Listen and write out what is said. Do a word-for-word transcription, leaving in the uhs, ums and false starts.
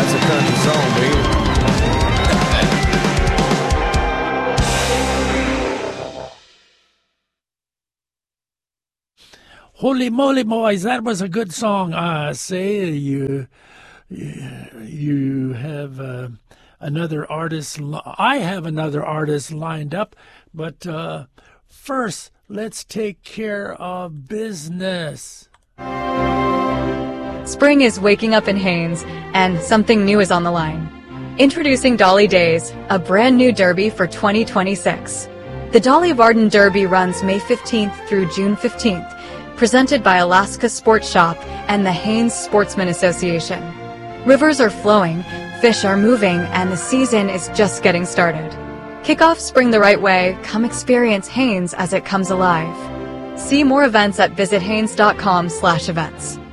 That's a country song, baby. Holy moly, boys, that was a good song. I say you, you have uh, another artist. I have another artist lined up, but uh, first, let's take care of business. Spring is waking up in Haines, and something new is on the line. Introducing Dolly Days, a brand new derby for twenty twenty-six. The Dolly Varden Derby runs May fifteenth through June fifteenth, presented by Alaska Sports Shop and the Haines Sportsman Association. Rivers are flowing, fish are moving, and the season is just getting started. Kick off spring the right way. Come experience Haines as it comes alive. See more events at visit haines dot com slash events.